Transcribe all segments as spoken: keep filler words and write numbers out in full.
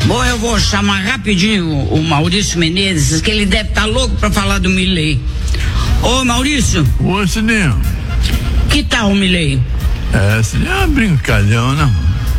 Bom, eu vou chamar rapidinho o Maurício Menezes, que ele deve estar tá louco pra falar do Milei. Ô, Maurício. Ô, Cidinho. Que tal o Milei? É, Cidinho é um brincalhão, né?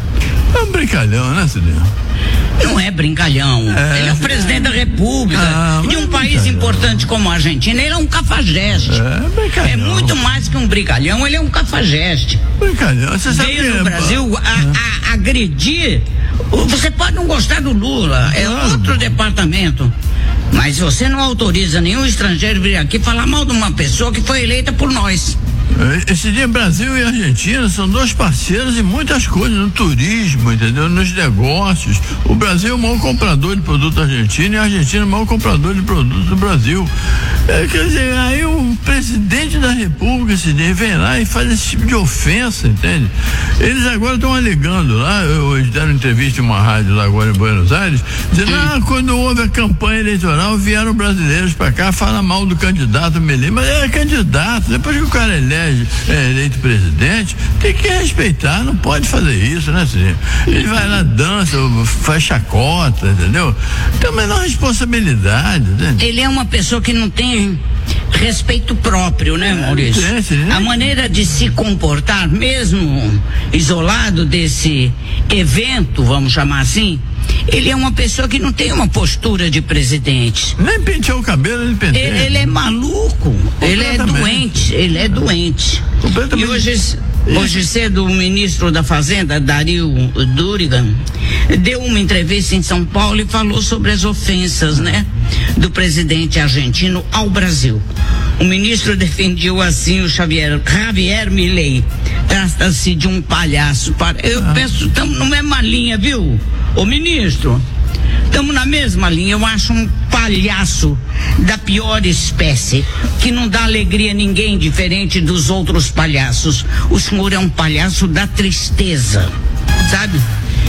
É um brincalhão, né, Cidinho? Não é brincalhão. É, ele é o presidente é. da República ah, de um é país importante como a Argentina. Ele é um cafajeste. É, brincalhão. É muito mais que um brincalhão, ele é um cafajeste. Brincalhão. Você sabe Veio que no é, Brasil a, a, agredir. Você pode não gostar do Lula, é ah, outro departamento. Mas você não autoriza nenhum estrangeiro vir aqui falar mal de uma pessoa que foi eleita por nós. Esse dia Brasil e Argentina são dois parceiros em muitas coisas, no turismo, entendeu? Nos negócios. O Brasil é o maior comprador de produto argentino e a Argentina é o maior comprador de produto do Brasil. É, quer dizer, aí o presidente da República esse dia vem lá e faz esse tipo de ofensa, entende? Eles agora estão alegando lá, eles deram entrevista em uma rádio lá agora em Buenos Aires, dizendo, ah, quando houve a campanha eleitoral vieram brasileiros pra cá falar mal do candidato Milei, mas é candidato, depois que o cara elege é eleito presidente, tem que respeitar, não pode fazer isso, né, Cidinho? Ele vai lá, dança, faz chacota, entendeu? Tem a menor responsabilidade, né? Ele é uma pessoa que não tem respeito próprio, né, Maurício? É, sim, sim. A maneira de se comportar, mesmo isolado desse evento, vamos chamar assim, ele é uma pessoa que não tem uma postura de presidente. Nem penteou o cabelo, ele penteia. Ele, ele é maluco, ele é doente, ele é doente. E hoje, hoje cedo o ministro da Fazenda, Dario Durigan, deu uma entrevista em São Paulo e falou sobre as ofensas, né, do presidente argentino ao Brasil. O ministro defendeu assim o Javier, Javier Milei. Trata-se de um palhaço. Eu ah. penso, estamos na mesma linha, viu? Ô ministro, estamos na mesma linha. Eu acho um palhaço da pior espécie, que não dá alegria a ninguém, diferente dos outros palhaços. O senhor é um palhaço da tristeza, sabe?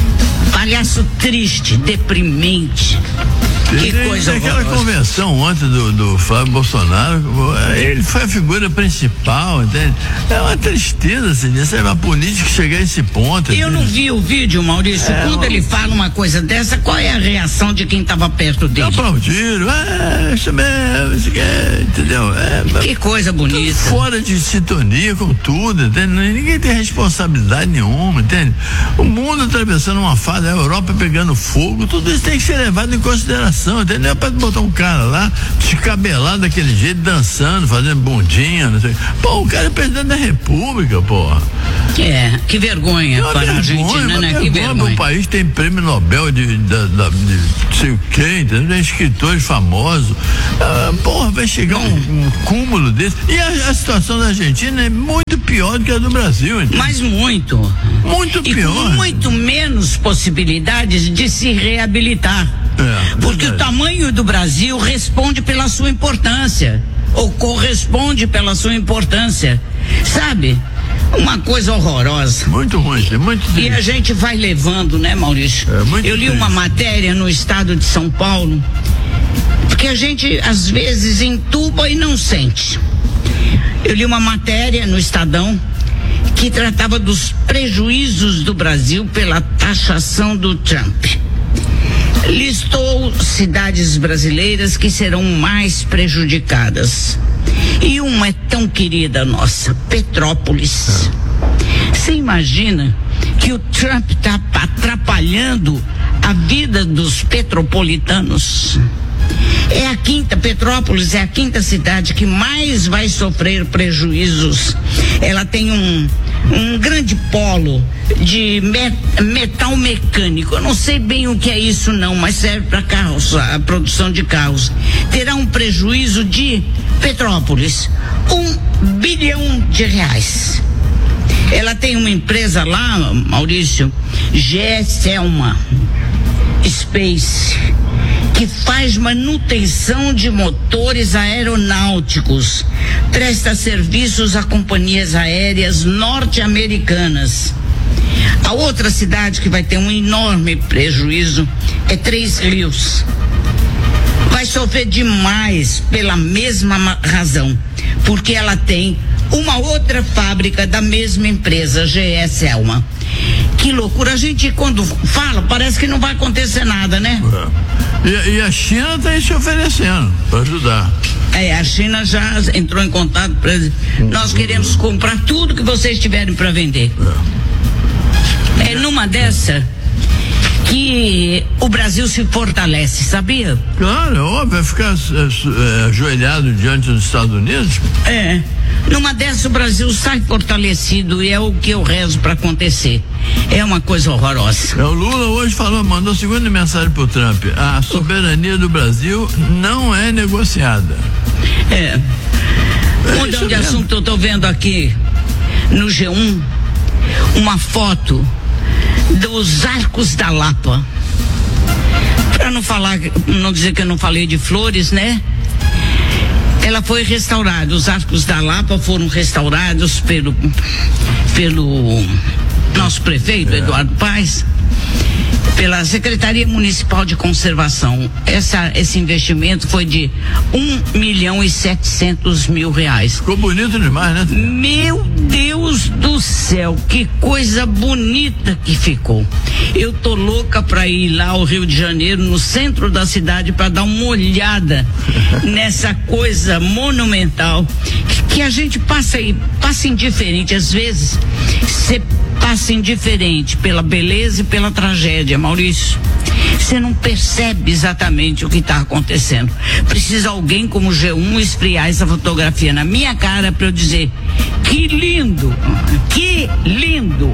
Palhaço triste, deprimente. Que tem, coisa tem aquela horrorosa. Convenção ontem do, do Flávio Bolsonaro, ele foi a figura principal, entende? É uma tristeza, assim, é uma política chegar a esse ponto. Eu entende? Não vi o vídeo, Maurício, é, quando ele fala uma coisa dessa, qual é a reação de quem estava perto dele? Aplaudiram, é, isso mesmo, isso que é, entendeu? É, que coisa bonita. Fora de sintonia com tudo, entende? Ninguém tem responsabilidade nenhuma, entende? O mundo atravessando uma fase, a Europa pegando fogo, tudo isso tem que ser levado em consideração. Entendeu? Não é pra botar um cara lá descabelado daquele jeito, dançando, fazendo bundinha, não sei. Pô, o cara é presidente da República, porra. É, que vergonha para vergonha, a Argentina, né? Que vergonha. O país tem prêmio Nobel de, de, de, de sei o quê, entendeu? Tem escritores famosos. Ah, porra, vai chegar um, um cúmulo desse. E a, a situação da Argentina é muito pior do que a do Brasil, entendeu? Mas muito. Muito e pior. Com muito menos possibilidades de se reabilitar. É, porque verdade. O tamanho do Brasil responde pela sua importância, ou corresponde pela sua importância, sabe? Uma coisa horrorosa. Muito ruim, é muito triste. E a gente vai levando, né, Maurício? É, muito Eu li triste. Uma matéria no estado de São Paulo, porque a gente às vezes entuba e não sente. Eu li uma matéria no Estadão que tratava dos prejuízos do Brasil pela taxação do Trump. Listou cidades brasileiras que serão mais prejudicadas. E uma é tão querida nossa, Petrópolis. Você imagina que o Trump está atrapalhando a vida dos petropolitanos? É a quinta, Petrópolis é a quinta cidade que mais vai sofrer prejuízos. Ela tem um, um grande polo de met, metal mecânico. Eu não sei bem o que é isso não, mas serve para carros, a produção de carros. Terá um prejuízo de Petrópolis, um bilhão de reais. Ela tem uma empresa lá, Maurício, G. Selma Space, que faz manutenção de motores aeronáuticos, presta serviços a companhias aéreas norte-americanas. A outra cidade que vai ter um enorme prejuízo é Três Rios. Vai sofrer demais pela mesma razão, porque ela tem uma outra fábrica da mesma empresa, G. Selma. Que loucura, a gente quando fala parece que não vai acontecer nada, né? É. E, e a China está aí se oferecendo para ajudar. É, a China já entrou em contato para nós queremos comprar tudo que vocês tiverem para vender. É. é numa dessa que o Brasil se fortalece, sabia? Claro, óbvio, vai ficar é, ajoelhado diante dos Estados Unidos? É, numa dessa o Brasil sai fortalecido e é o que eu rezo para acontecer. É uma coisa horrorosa. É, o Lula hoje falou, mandou a segunda mensagem pro Trump: a soberania do Brasil não é negociada. É. é Mudando de assunto, eu tô vendo aqui no G um uma foto dos Arcos da Lapa. Para não falar, não dizer que eu não falei de flores, né? Ela foi restaurada. Os Arcos da Lapa foram restaurados pelo pelo nosso prefeito, é. Eduardo Paes, pela Secretaria Municipal de Conservação. Essa, esse investimento foi de um milhão e setecentos mil reais. Ficou bonito demais, né? Meu Deus do céu, que coisa bonita que ficou. Eu tô louca para ir lá ao Rio de Janeiro, no centro da cidade, para dar uma olhada nessa coisa monumental que, que a gente passa aí, passa indiferente às vezes. Você passa indiferente pela beleza e pela tragédia, Maurício. Você não percebe exatamente o que está acontecendo. Precisa alguém como o G um esfriar essa fotografia na minha cara para eu dizer: que lindo, que lindo.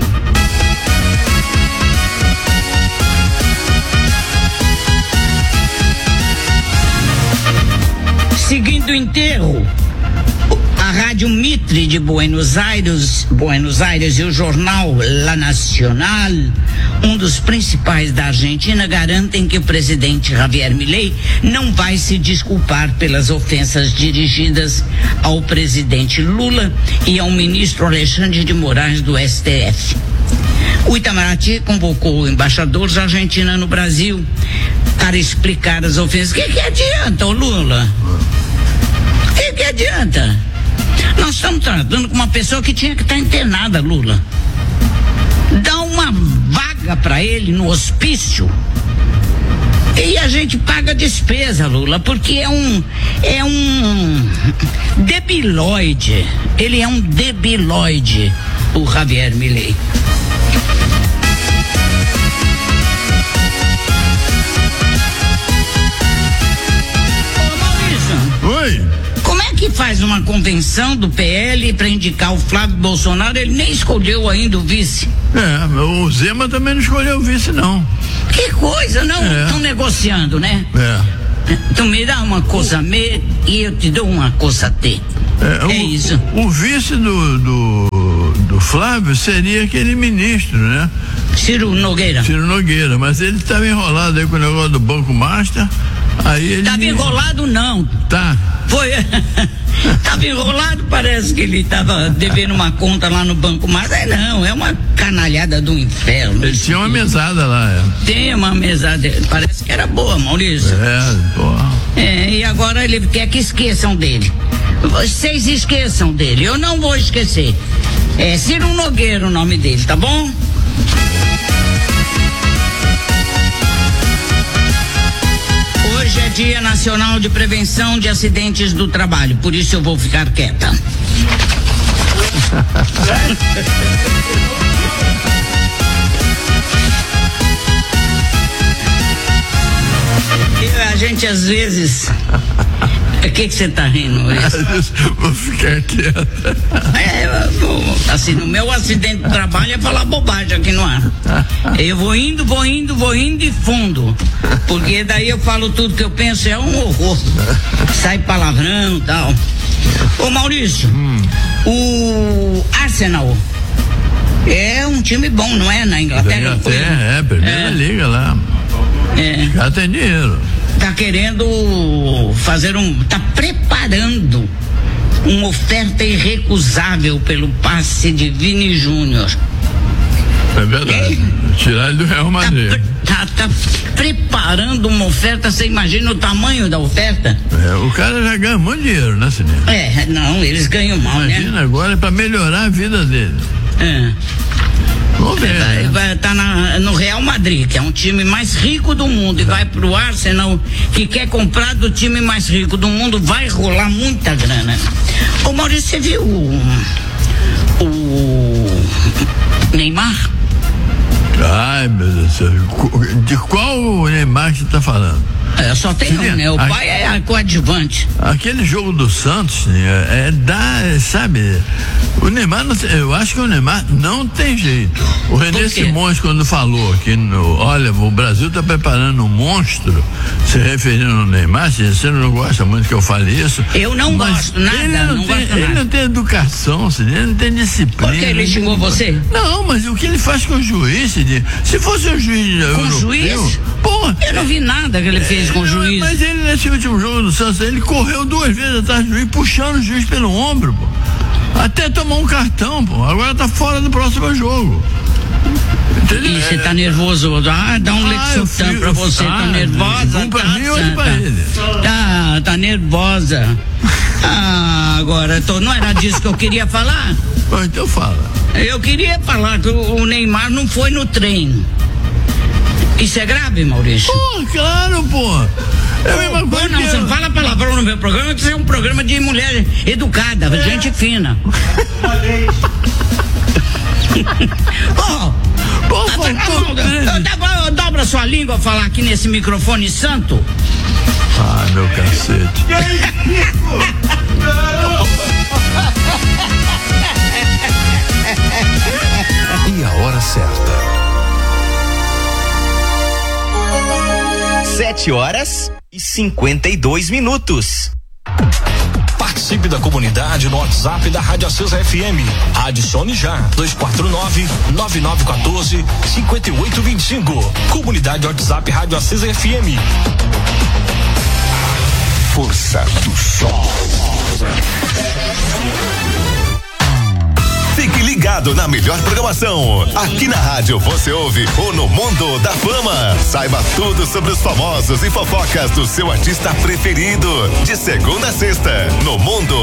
Seguindo o enterro, a Rádio Mitre de Buenos Aires, Buenos Aires e o jornal La Nacional, um dos principais da Argentina, garantem que o presidente Javier Milei não vai se desculpar pelas ofensas dirigidas ao presidente Lula e ao ministro Alexandre de Moraes do S T F. O Itamaraty convocou embaixadores da Argentina no Brasil para explicar as ofensas. O que, que adianta, ô Lula? O que, que adianta? Nós estamos tratando com uma pessoa que tinha que estar internada, Lula. Dá uma vaga para ele no hospício e a gente paga a despesa, Lula, porque é um é um debilóide. Ele é um debilóide, o Javier Milei. Ô, Maurício. Oi. Como é que faz uma convenção do P L para indicar o Flávio Bolsonaro? Ele nem escolheu ainda o vice. É, o Zema também não escolheu o vice, não. Que coisa, não? Estão é. negociando, né? É. Então me dá uma coisa me e eu te dou uma coisa T. É, é o, isso. O, o vice do, do, do Flávio seria aquele ministro, né? Ciro Nogueira. Ciro Nogueira, mas ele estava enrolado aí com o negócio do Banco Master. Aí ele. Estava enrolado, não. Tá. Foi. Estava enrolado, parece que ele estava devendo uma conta lá no Banco Master. É, não, é uma canalhada do inferno. Ele tinha uma mesada lá, é. Tem uma mesada, parece que era boa, Maurício. É, porra. É, e agora ele quer que esqueçam dele. Vocês esqueçam dele, eu não vou esquecer. É Ciro Nogueira o nome dele, tá bom? Hoje é Dia Nacional de Prevenção de Acidentes do Trabalho, por isso eu vou ficar quieta. E a gente às vezes. O que que você tá rindo? Vou ficar quieta. É, vou, assim, no meu acidente de trabalho é falar bobagem aqui no ar. Eu vou indo, vou indo, vou indo e fundo. Porque daí eu falo tudo que eu penso, é um horror. Sai palavrão e tal. Ô Maurício, hum. o Arsenal é um time bom, não é? Na Inglaterra? Até, é, primeira é. liga lá. É. Já tem dinheiro. Tá querendo fazer um, tá preparando uma oferta irrecusável pelo passe de Vini Júnior. É verdade. É. Tirar ele do Real Madrid. Tá, tá, tá preparando uma oferta, você imagina o tamanho da oferta? É, o cara já ganha muito dinheiro, né, Cinema? É, não, eles ganham mal, imagina, né? Agora é pra melhorar a vida dele. É. Convém. Vai estar tá no Real Madrid, que é um time mais rico do mundo, e vai pro Arsenal, que quer comprar do time mais rico do mundo, vai rolar muita grana. Ô Maurício, você viu o, o Neymar? Ai, meu Deus do céu. De qual Neymar que você tá falando? É, só tem um, né? O a, pai é coadjuvante. Aquele jogo do Santos, né, é da, sabe, o Neymar, não, eu acho que o Neymar não tem jeito. O René Simões, quando falou que, no, olha, o Brasil tá preparando um monstro, se referindo ao Neymar, você não gosta muito que eu fale isso. Eu não gosto nada, ele não, não tem, gosto ele nada. não tem educação, ele não tem disciplina. Por que ele xingou você? Não, mas o que ele faz com o juiz, se fosse um juiz com europeu, juiz? Porra, eu não vi nada que ele fez com o juiz. Mas ele, nesse último jogo do Santos, ele correu duas vezes atrás do juiz, puxando o juiz pelo ombro, pô. Até tomar um cartão, pô. Agora tá fora do próximo jogo. Entendeu? E você tá nervoso? Ah, dá um ah, lexotan pra você, ah, tá nervosa? Um pra tá, mim, outro pra ele. Tá, tá nervosa. Ah, agora, tô, não era disso que eu queria falar? Bom, então fala. Eu queria falar que o Neymar não foi no treino. Isso é grave, Maurício? Pô, claro, pô. É oh, pô, não, você não fala palavrão no meu programa, que isso é um programa de mulher educada, é. gente fina. Ó, pô, pô, dobra sua língua falar aqui nesse microfone santo. Ah, meu cacete. E a hora certa. Sete horas e cinquenta e dois minutos. Participe da comunidade no WhatsApp da Rádio Acesa F M. Adicione já dois quatro nove, nove nove um quatro, cinco oito dois cinco. Comunidade WhatsApp Rádio Acesa F M. Força do Sol. Fique ligado na melhor programação. Aqui na rádio você ouve o No Mundo da Fama. Saiba tudo sobre os famosos e fofocas do seu artista preferido. De segunda a sexta, No Mundo